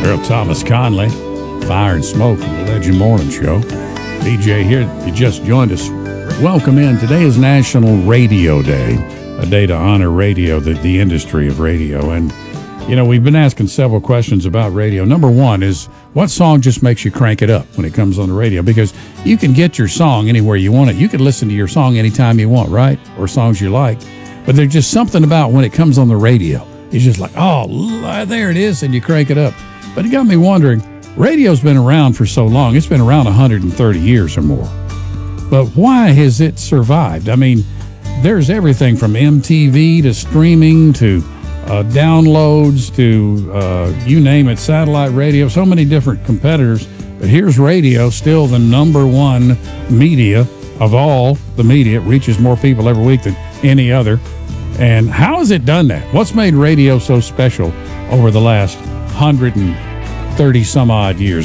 Earl Thomas Conley, Fire and Smoke from the Legend Morning Show. DJ here, if you just joined us, welcome in. Today is National Radio Day, a day to honor radio, the industry of radio. And, you know, we've been asking several questions about radio. Number one is, what song just makes you crank it up when it comes on the radio? Because you can get your song anywhere you want it. You can listen to your song anytime you want, right? Or songs you like. But there's just something about when it comes on the radio. It's just like, oh, there it is, and you crank it up. But it got me wondering, radio's been around for so long. It's been around 130 years or more. But why has it survived? I mean, there's everything from MTV to streaming to downloads to you name it, satellite radio, so many different competitors. But here's radio, still the number one media of all the media. It reaches more people every week than any other. And how has it done that? What's made radio so special over the last 130 some odd years?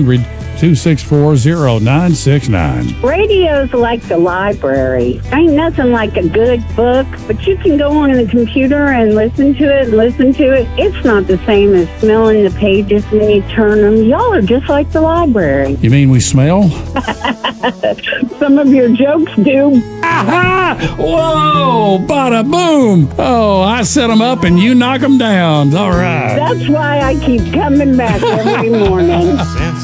800-264-0969. Radio's like the library. Ain't nothing like a good book, but you can go on the computer and listen to it. It's not the same as smelling the pages when you turn them. Y'all are just like the library. You mean we smell? Some of your jokes do. Aha! Whoa! Bada boom! Oh, I set them up and you knock them down. All right. That's why I keep coming back every morning. Since